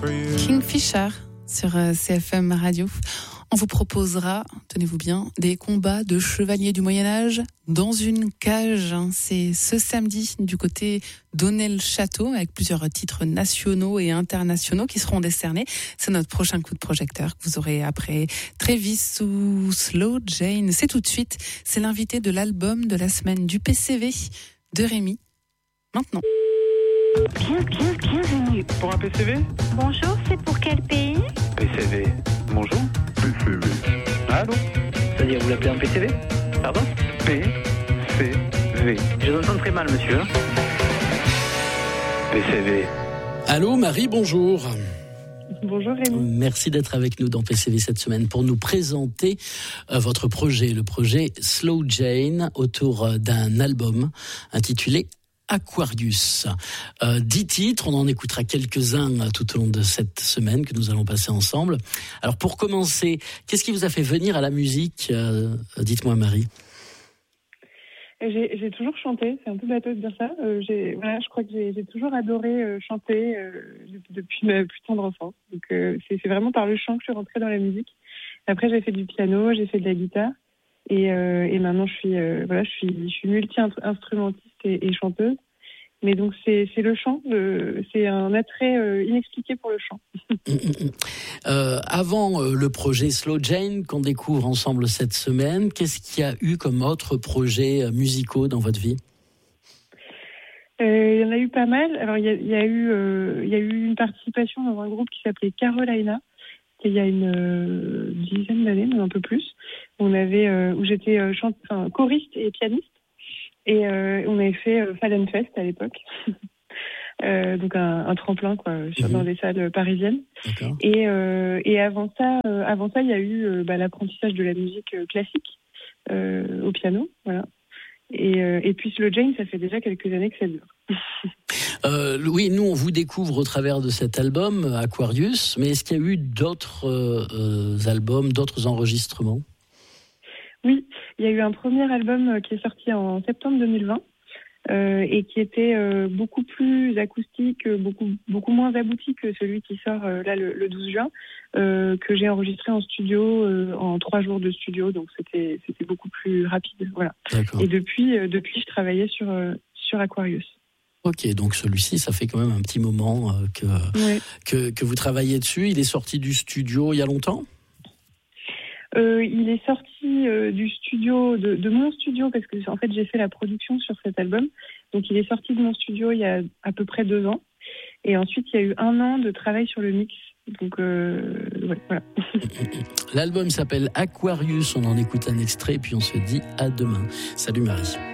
Kingfisher sur CFM Radio. On vous proposera, tenez-vous bien, des combats de chevaliers du Moyen-Âge dans une cage. C'est ce samedi du côté d'Aunay-le-Château avec plusieurs titres nationaux et internationaux qui seront décernés. C'est notre prochain coup de projecteur que vous aurez après Travis ou Slow Jane. C'est tout de suite. C'est l'invité de l'album de la semaine du PCV de Rémi. Maintenant. Bienvenue. Pour un PCV ? Bonjour, c'est pour quel pays ? PCV. Bonjour. PCV. Allô ? C'est-à-dire, vous l'appelez un PCV ? Pardon ? PCV. Je vous entends très mal, monsieur. PCV. Allô, Marie, bonjour. Bonjour Rémi. Merci d'être avec nous dans PCV cette semaine pour nous présenter votre projet, le projet Slow Jane, autour d'un album intitulé Aquarius. 10 titres, on en écoutera quelques-uns tout au long de cette semaine que nous allons passer ensemble. Alors pour commencer, qu'est-ce qui vous a fait venir à la musique ? Dites-moi Marie. J'ai toujours chanté, c'est un peu bateau de dire ça. Je crois que j'ai toujours adoré chanter depuis ma plus tendre enfance. Donc c'est vraiment par le chant que je suis rentrée dans la musique. Après j'ai fait du piano, j'ai fait de la guitare et maintenant je suis multi-instrumentiste et chanteuse. Mais donc c'est le chant, c'est un attrait inexpliqué pour le chant. Avant le projet Slow Jane qu'on découvre ensemble cette semaine, qu'est-ce qu'il y a eu comme autres projets musicaux dans votre vie ? Il y en a eu pas mal. Alors il y a eu une participation dans un groupe qui s'appelait Carolina. Il y a une dizaine d'années, même un peu plus. Où j'étais choriste et pianiste. Et on avait fait Fallen Fest à l'époque, donc un tremplin dans des salles parisiennes. D'accord. Et avant ça, il y a eu l'apprentissage de la musique classique au piano, voilà. Et puis Slow Jane, ça fait déjà quelques années que ça dure. Oui, nous on vous découvre au travers de cet album Aquarius, mais est-ce qu'il y a eu d'autres albums, d'autres enregistrements ? Oui, il y a eu un premier album qui est sorti en septembre 2020 et qui était beaucoup plus acoustique, beaucoup moins abouti que celui qui sort là le 12 juin, que j'ai enregistré en studio en 3 jours de studio, donc c'était beaucoup plus rapide, voilà. D'accord. Et depuis je travaillais sur Aquarius. Ok, donc celui-ci, ça fait quand même un petit moment que vous travaillez dessus. Il est sorti du studio il y a longtemps ? Il est sorti du studio, de mon studio, parce que en fait j'ai fait la production sur cet album. Donc il est sorti de mon studio il y a à peu près 2 ans. Et ensuite il y a eu 1 an de travail sur le mix. Donc voilà. L'album s'appelle Aquarius, on en écoute un extrait, puis on se dit à demain. Salut Marie.